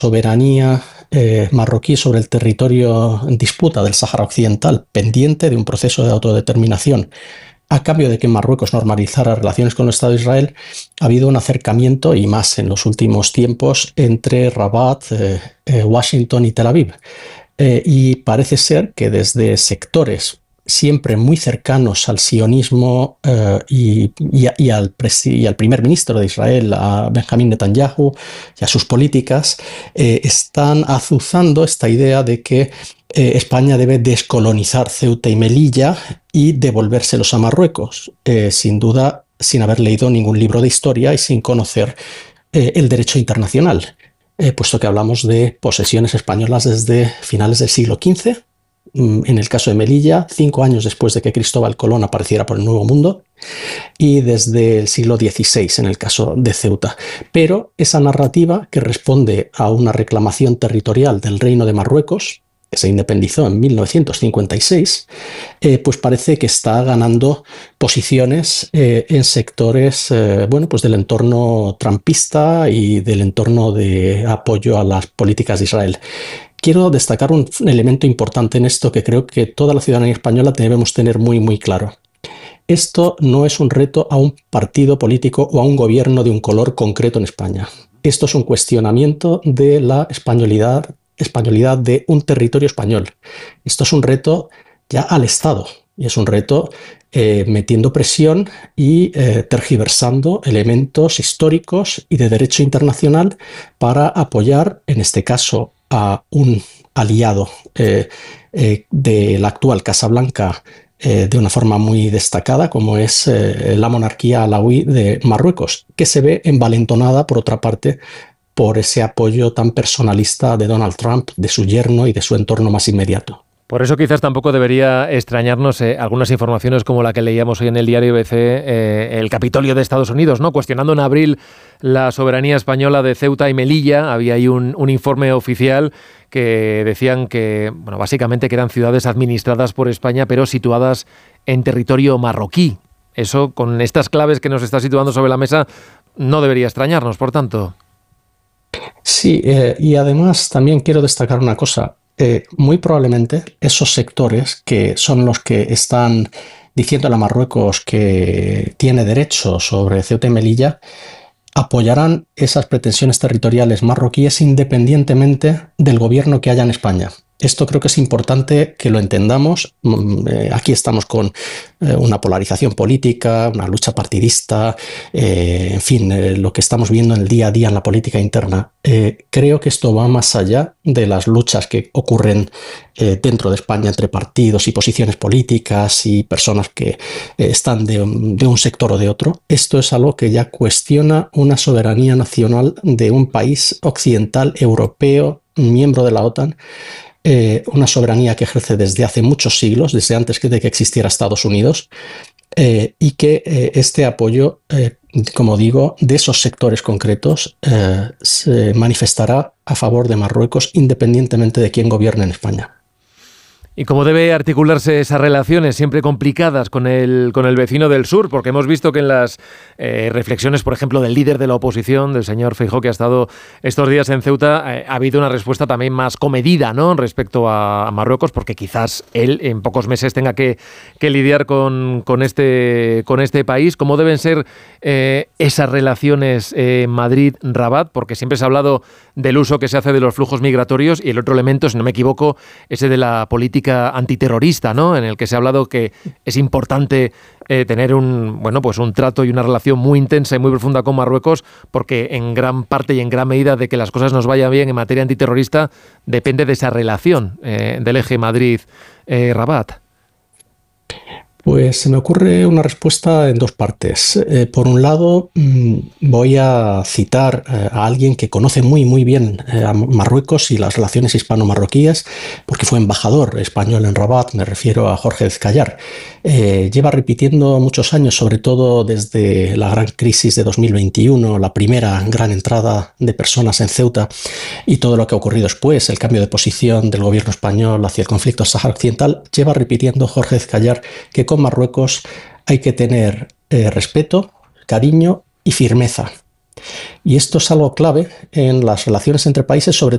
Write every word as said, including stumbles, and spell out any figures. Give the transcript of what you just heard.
soberanía eh, marroquí sobre el territorio en disputa del Sáhara Occidental, pendiente de un proceso de autodeterminación. A cambio de que Marruecos normalizara relaciones con el Estado de Israel, ha habido un acercamiento, y más en los últimos tiempos, entre Rabat, eh, eh, Washington y Tel Aviv. Eh, y parece ser que desde sectores siempre muy cercanos al sionismo eh, y, y, y, al y al primer ministro de Israel, a Benjamín Netanyahu, y a sus políticas, eh, están azuzando esta idea de que eh, España debe descolonizar Ceuta y Melilla y devolvérselos a Marruecos, eh, sin duda sin haber leído ningún libro de historia y sin conocer eh, el derecho internacional, eh, puesto que hablamos de posesiones españolas desde finales del siglo quince, en el caso de Melilla, cinco años después de que Cristóbal Colón apareciera por el Nuevo Mundo, y desde el siglo dieciséis en el caso de Ceuta. Pero esa narrativa, que responde a una reclamación territorial del Reino de Marruecos, que se independizó en mil novecientos cincuenta y seis, eh, pues parece que está ganando posiciones eh, en sectores eh, bueno, pues del entorno trumpista y del entorno de apoyo a las políticas de Israel. Quiero destacar un elemento importante en esto que creo que toda la ciudadanía española debemos tener muy, muy claro. Esto no es un reto a un partido político o a un gobierno de un color concreto en España. Esto es un cuestionamiento de la españolidad, españolidad de un territorio español. Esto es un reto ya al Estado, y es un reto eh, metiendo presión y eh, tergiversando elementos históricos y de derecho internacional para apoyar, en este caso, a un aliado eh, eh, de la actual Casa Blanca eh, de una forma muy destacada, como es eh, la monarquía alauí de Marruecos, que se ve envalentonada, por otra parte, por ese apoyo tan personalista de Donald Trump, de su yerno y de su entorno más inmediato. Por eso quizás tampoco debería extrañarnos eh, algunas informaciones como la que leíamos hoy en el diario B C, eh, el Capitolio de Estados Unidos, ¿no? Cuestionando en abril la soberanía española de Ceuta y Melilla. Había ahí un, un informe oficial que decían que, bueno, básicamente que eran ciudades administradas por España, pero situadas en territorio marroquí. Eso, con estas claves que nos está situando sobre la mesa, no debería extrañarnos, por tanto. Sí, eh, y además también quiero destacar una cosa. Eh, muy probablemente esos sectores que son los que están diciéndole a Marruecos que tiene derecho sobre Ceuta y Melilla apoyarán esas pretensiones territoriales marroquíes independientemente del gobierno que haya en España. Esto creo que es importante que lo entendamos. Aquí estamos con una polarización política, una lucha partidista, eh, en fin, eh, lo que estamos viendo en el día a día en la política interna. Eh, creo que esto va más allá de las luchas que ocurren eh, dentro de España entre partidos y posiciones políticas y personas que eh, están de un, de un sector o de otro. Esto es algo que ya cuestiona una soberanía nacional de un país occidental, europeo, miembro de la OTAN. Eh, una soberanía que ejerce desde hace muchos siglos, desde antes que de que existiera Estados Unidos, eh, y que eh, este apoyo, eh, como digo, de esos sectores concretos eh, se manifestará a favor de Marruecos independientemente de quién gobierne en España. ¿Y cómo debe articularse esas relaciones siempre complicadas con el, con el vecino del sur? Porque hemos visto que en las eh, reflexiones, por ejemplo, del líder de la oposición, del señor Feijóo, que ha estado estos días en Ceuta, eh, ha habido una respuesta también más comedida, ¿no?, respecto a, a Marruecos, porque quizás él en pocos meses tenga que, que lidiar con, con, este, con este país. ¿Cómo deben ser eh, esas relaciones eh, Madrid-Rabat? Porque siempre se ha hablado del uso que se hace de los flujos migratorios, y el otro elemento, si no me equivoco, ese de la política antiterrorista, ¿no?, en el que se ha hablado que es importante eh, tener un, bueno, pues un trato y una relación muy intensa y muy profunda con Marruecos, porque en gran parte y en gran medida de que las cosas nos vayan bien en materia antiterrorista depende de esa relación eh, del eje Madrid-Rabat. Pues se me ocurre una respuesta en dos partes. Eh, por un lado, mmm, voy a citar eh, a alguien que conoce muy muy bien eh, a Marruecos y las relaciones hispano-marroquíes, porque fue embajador español en Rabat. Me refiero a Jorge Ezcayar. Eh, lleva repitiendo muchos años, sobre todo desde la gran crisis de dos mil veintiuno, la primera gran entrada de personas en Ceuta y todo lo que ha ocurrido después, el cambio de posición del gobierno español hacia el conflicto Sáhara Occidental. Lleva repitiendo Jorge Ezcayar que con Marruecos hay que tener eh, respeto, cariño y firmeza. Y esto es algo clave en las relaciones entre países, sobre